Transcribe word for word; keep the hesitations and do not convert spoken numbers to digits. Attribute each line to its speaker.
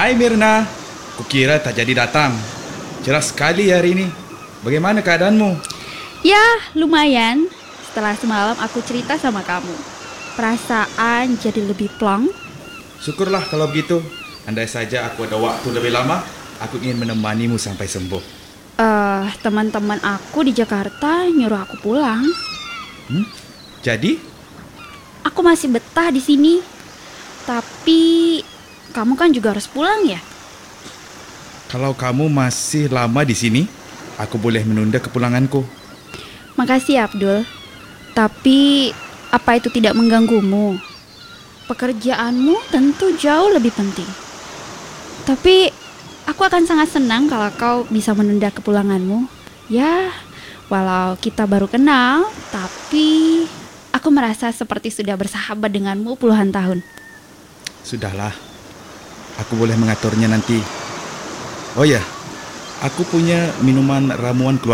Speaker 1: Hai Mirna, kukira tak jadi datang. Cerah sekali hari ini. Bagaimana keadaanmu?
Speaker 2: Ya, lumayan. Setelah semalam aku cerita sama kamu, perasaan jadi lebih plong.
Speaker 1: Syukurlah kalau begitu. Andai saja aku ada waktu lebih lama, aku ingin menemanimu sampai sembuh.
Speaker 2: Eh, uh, teman-teman aku di Jakarta nyuruh aku pulang.
Speaker 1: Hmm? Jadi?
Speaker 2: Aku masih betah di sini. Tapi kamu kan juga harus pulang ya?
Speaker 1: Kalau kamu masih lama di sini, aku boleh menunda kepulanganku.
Speaker 2: Makasih ya, Abdul. Tapi apa itu tidak mengganggumu? Pekerjaanmu tentu jauh lebih penting. Tapi aku akan sangat senang kalau kau bisa menunda kepulanganmu. Ya, walau kita baru kenal, tapi aku merasa seperti sudah bersahabat denganmu puluhan tahun.
Speaker 1: Sudahlah, aku boleh mengaturnya nanti. Oh ya, aku punya minuman ramuan keluarga